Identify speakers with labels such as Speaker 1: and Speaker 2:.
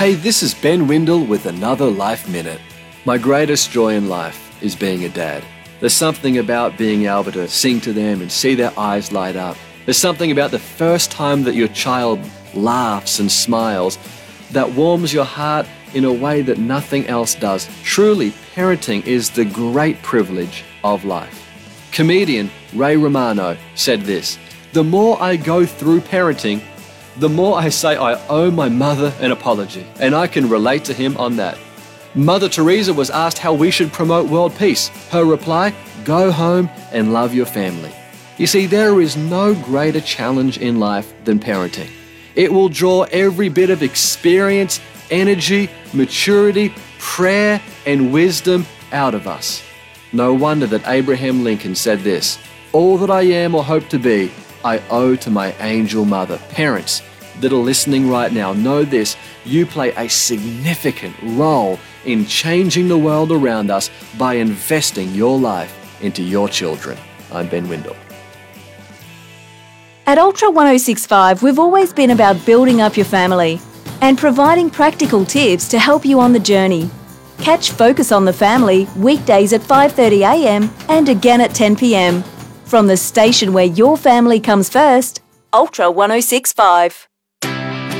Speaker 1: Hey, this is Ben Windle with another Life Minute. My greatest joy in life is being a dad. There's something about being able to sing to them and see their eyes light up. There's something about the first time that your child laughs and smiles that warms your heart in a way that nothing else does. Truly, parenting is the great privilege of life. Comedian Ray Romano said this: "The more I go through parenting, the more I say I owe my mother an apology." And I can relate to him on that. Mother Teresa was asked how we should promote world peace. Her reply: go home and love your family. You see, there is no greater challenge in life than parenting. It will draw every bit of experience, energy, maturity, prayer, and wisdom out of us. No wonder that Abraham Lincoln said this: "All that I am or hope to be, I owe to my angel mother." Parents that are listening right now, know this: you play a significant role in changing the world around us by investing your life into your children. I'm Ben Windle.
Speaker 2: At Ultra 1065, we've always been about building up your family and providing practical tips to help you on the journey. Catch Focus on the Family weekdays at 5:30 a.m. and again at 10 p.m. from the station where your family comes first, Ultra 1065.